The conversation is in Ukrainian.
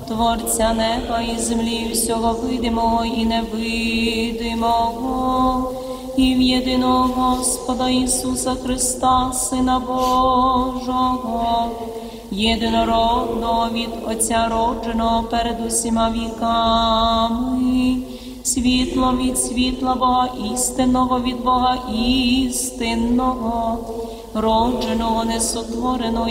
Творця неба і землі, всього видимого і невидимого, і в єдиного Господа Ісуса Христа, Сина Божого, єдинородного від Отця родженого перед усіма віками, світло від світла Бога істинного від Бога істинного, родженого, несотвореного,